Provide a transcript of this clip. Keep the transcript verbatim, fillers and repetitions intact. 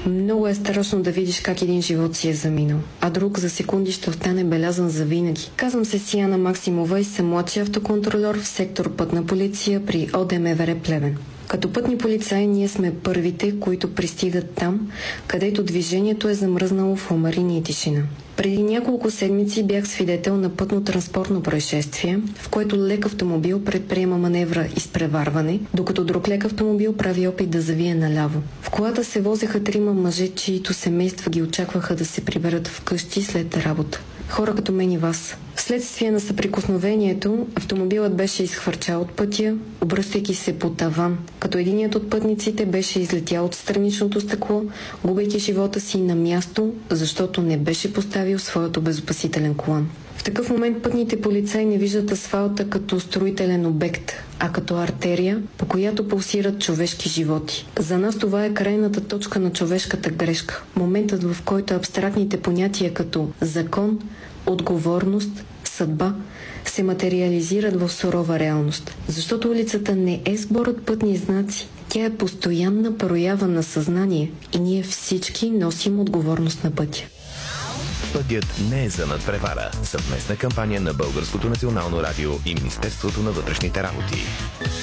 Много е страшно да видиш как един живот си е заминал, а друг за секунди ще остане белязан за винаги. Казвам се Сияна Максимова и съм младши автоконтролер в сектор Пътна полиция при О Д М В Р Плевен. Като пътни полицаи ние сме първите, които пристигат там, където движението е замръзнало в омарини и тишина. Преди няколко седмици бях свидетел на пътно-транспортно происшествие, в което лек автомобил предприема маневра изпреварване, докато друг лек автомобил прави опит да завие наляво. В колата се возеха трима мъже, чието семейства ги очакваха да се приберат вкъщи след работа. Хора като мен и вас. Вследствие на съприкосновението, автомобилът беше изхвърчал от пътя, обръщайки се по таван, като единият от пътниците беше излетял от страничното стъкло, губейки живота си на място, защото не беше поставил своят обезопасителен колан. В такъв момент пътните полицаи не виждат асфалта като строителен обект, а като артерия, по която пулсират човешки животи. За нас това е крайната точка на човешката грешка. Моментът, в който абстрактните понятия като закон, отговорност, съдба се материализират в сурова реалност. Защото улицата не е сборът пътни знаци. Тя е постоянна проява на съзнание и ние всички носим отговорност на пътя. Пътят не е за надпревара. Съвместна кампания на Българското национално радио и Министерството на вътрешните работи.